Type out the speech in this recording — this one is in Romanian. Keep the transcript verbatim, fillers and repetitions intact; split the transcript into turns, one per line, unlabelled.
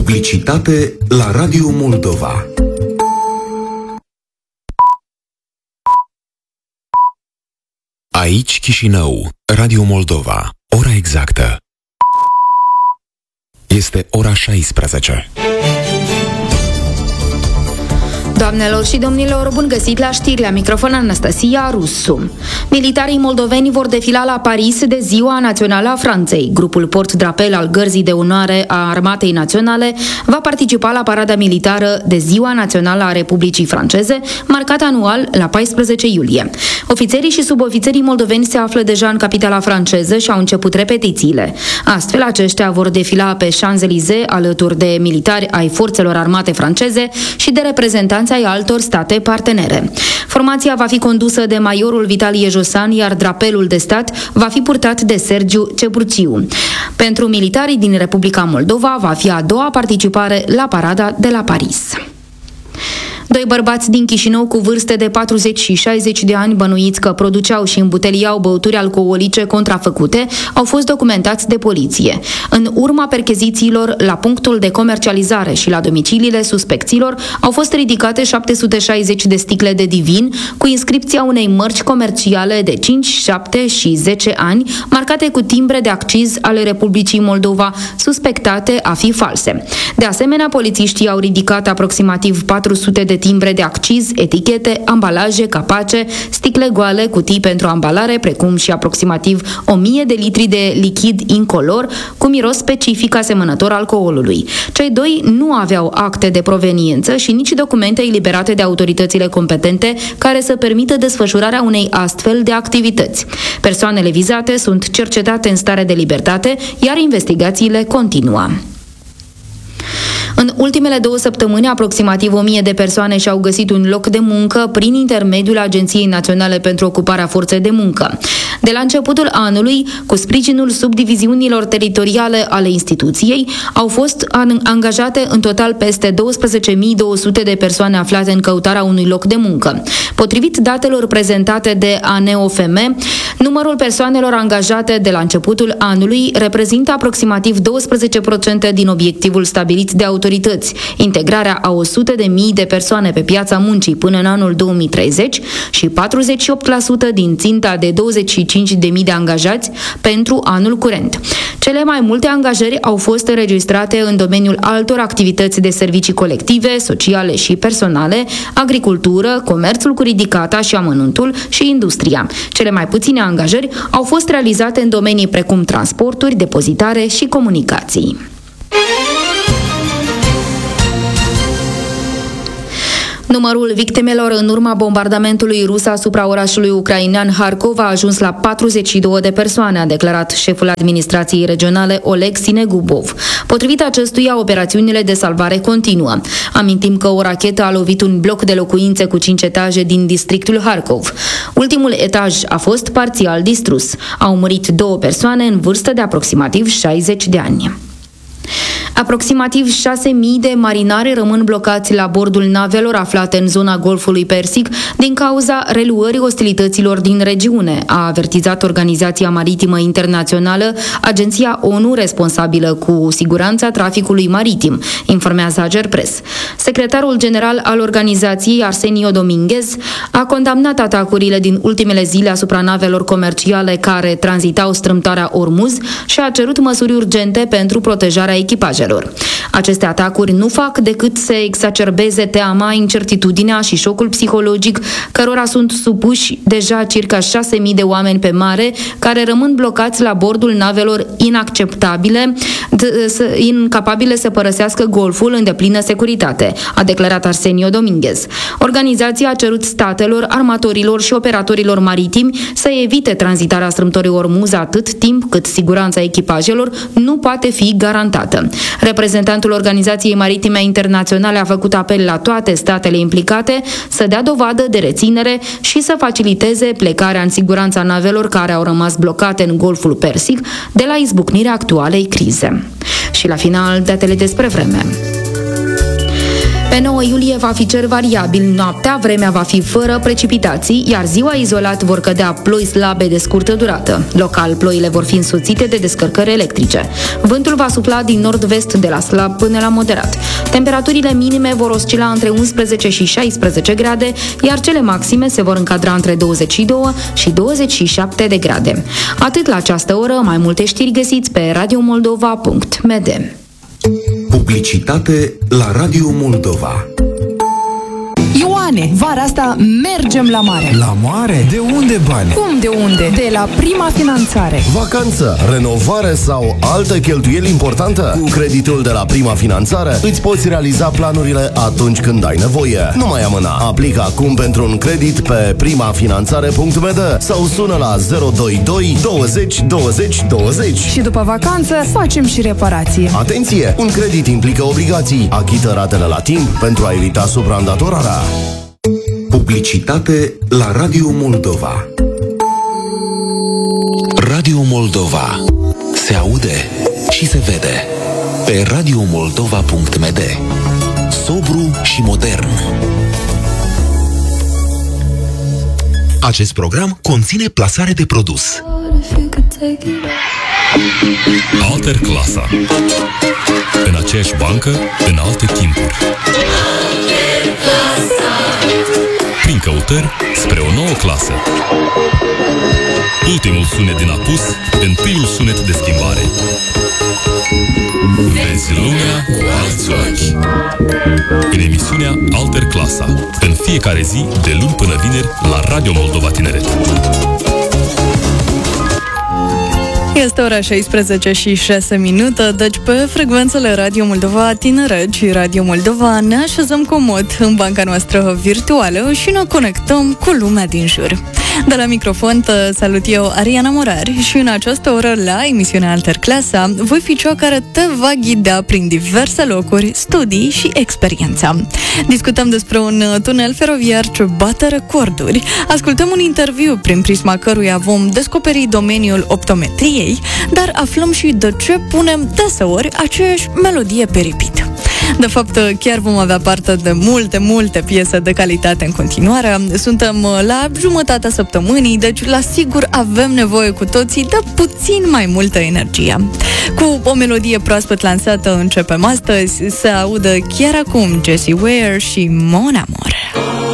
Publicitate la Radio Moldova. Aici Chișinău, Radio Moldova. Ora exactă este ora șaisprezece.
Doamnelor și domnilor, bun găsit la știri, la microfon Anastasia Rusu. Militarii moldoveni vor defila la Paris de Ziua Națională a Franței. Grupul port-drapel al Gărzii de Onoare a Armatei Naționale va participa la parada militară de Ziua Națională a Republicii Franceze, marcată anual la paisprezece iulie. Ofițerii și subofițerii moldoveni se află deja în capitala franceză și au început repetițiile. Astfel, aceștia vor defila pe Champs-Élysées alături de militari ai forțelor armate franceze și de reprezentanți ai altor state partenere. Formația va fi condusă de majorul Vitalie Josan, iar drapelul de stat va fi purtat de Sergiu Ceburciu. Pentru militarii din Republica Moldova va fi a doua participare la parada de la Paris. Doi bărbați din Chișinău cu vârste de patruzeci și șaizeci de ani, bănuiți că produceau și îmbuteliau băuturi alcoolice contrafăcute, au fost documentați de poliție. În urma perchezițiilor la punctul de comercializare și la domiciliile suspecților au fost ridicate șapte sute șaizeci de sticle de divin cu inscripția unei mărci comerciale de cinci, șapte și zece ani, marcate cu timbre de acciz ale Republicii Moldova, suspectate a fi false. De asemenea, polițiștii au ridicat aproximativ patru sute de timbre de acciz, etichete, ambalaje, capace, sticle goale, cutii pentru ambalare, precum și aproximativ o mie de litri de lichid incolor cu miros specific asemănător alcoolului. Cei doi nu aveau acte de proveniență și nici documente eliberate de autoritățile competente care să permită desfășurarea unei astfel de activități. Persoanele vizate sunt cercetate în stare de libertate, iar investigațiile continuă. În ultimele două săptămâni, aproximativ o mie de persoane și-au găsit un loc de muncă prin intermediul Agenției Naționale pentru Ocuparea Forței de Muncă. De la începutul anului, cu sprijinul subdiviziunilor teritoriale ale instituției, au fost angajate în total peste douăsprezece mii două sute de persoane aflate în căutarea unui loc de muncă. Potrivit datelor prezentate de A N O F M, numărul persoanelor angajate de la începutul anului reprezintă aproximativ douăsprezece la sută din obiectivul stabilit de autorități, integrarea a o sută de mii de persoane pe piața muncii până în anul două mii treizeci și patruzeci și opt la sută din ținta de douăzeci și cinci de mii de angajați pentru anul curent. Cele mai multe angajări au fost înregistrate în domeniul altor activități de servicii colective, sociale și personale, agricultură, comerțul cu ridicata și amănuntul și industria. Cele mai puține angajări au fost realizate în domenii precum transporturi, depozitare și comunicații. Numărul victimelor în urma bombardamentului rus asupra orașului ucrainean Harkov a ajuns la patruzeci și două de persoane, a declarat șeful administrației regionale Oleg Sinegubov. Potrivit acestuia, operațiunile de salvare continuă. Amintim că o rachetă a lovit un bloc de locuințe cu cinci etaje din districtul Harkov. Ultimul etaj a fost parțial distrus. Au murit două persoane în vârstă de aproximativ șaizeci de ani. Aproximativ șase mii de marinari rămân blocați la bordul navelor aflate în zona Golfului Persic din cauza reluării ostilităților din regiune, a avertizat Organizația Maritimă Internațională, agenția O N U responsabilă cu siguranța traficului maritim, informează Agerpres. Secretarul general al organizației, Arsenio Dominguez, a condamnat atacurile din ultimele zile asupra navelor comerciale care tranzitau strâmtoarea Ormuz și a cerut măsuri urgente pentru protejarea echipajelor. Aceste atacuri nu fac decât să exacerbeze teama, incertitudinea și șocul psihologic cărora sunt supuși deja circa șase mii de oameni pe mare care rămân blocați la bordul navelor inacceptabile, incapabile să părăsească golful în deplină securitate, a declarat Arsenio Dominguez. Organizația a cerut statelor, armatorilor și operatorilor maritimi să evite tranzitarea strâmtorii Ormuz atât timp cât siguranța echipajelor nu poate fi garantată. Reprezentantul Organizației Maritime Internaționale a făcut apel la toate statele implicate să dea dovadă de reținere și să faciliteze plecarea în siguranța navelor care au rămas blocate în Golful Persic de la izbucnirea actualei crize. Și la final, datele despre vreme. Pe nouă iulie va fi cer variabil, noaptea vremea va fi fără precipitații, iar ziua izolat vor cădea ploi slabe de scurtă durată. Local, ploile vor fi însoțite de descărcări electrice. Vântul va sufla din nord-vest de la slab până la moderat. Temperaturile minime vor oscila între unsprezece și șaisprezece grade, iar cele maxime se vor încadra între douăzeci și doi și douăzeci și șapte de grade. Atât la această oră, mai multe știri găsiți pe radio moldova punct m d.
Publicitate la Radio Moldova.
Ioane, vara asta mergem la mare.
La mare? De unde bani?
Cum de unde? De la Prima Finanțare.
Vacanță, renovare sau altă cheltuieli importantă? Cu creditul de la Prima Finanțare îți poți realiza planurile atunci când ai nevoie. Nu mai amâna. Aplică acum pentru un credit pe prima finanțare punct m d sau sună la zero doi doi douăzeci douăzeci douăzeci.
Și după vacanță facem și reparație.
Atenție! Un credit implică obligații. Achită ratele la timp pentru a evita supraîndatorarea.
Publicitate la Radio Moldova. Radio Moldova. Se aude și se vede pe radio moldova punct m d. Sobru și modern. Acest program conține plasare de produs.
Alter Clasa. În aceeași bancă, în alte timpuri. Prin căutări spre o nouă clasă. Ultimul sunet din apus, întâiul sunet de schimbare. Vezi lumea cu alți ochi. În emisiunea Alter Clasa, în fiecare zi, de luni până vineri, la Radio Moldova Tineret.
Este ora șaisprezece și șase minute, deci pe frecvențele Radio Moldova Tineret și Radio Moldova ne așezăm comod în banca noastră virtuală și ne conectăm cu lumea din jur. De la microfon te salut eu, Ariana Morari, și în această oră la emisiunea Alter Clasa voi fi cea care te va ghida prin diverse locuri, studii și experiența. Discutăm despre un tunel feroviar ce bate recorduri, ascultăm un interviu prin prisma căruia vom descoperi domeniul optometriei, dar aflăm și de ce punem deseori aceeași melodie pe repeat. De fapt, chiar vom avea parte de multe, multe piese de calitate în continuare. Suntem la jumătatea săptămânii, deci la sigur avem nevoie cu toții de puțin mai multă energie. Cu o melodie proaspăt lansată începem astăzi, se audă chiar acum Jessie Ware și Mon Amour.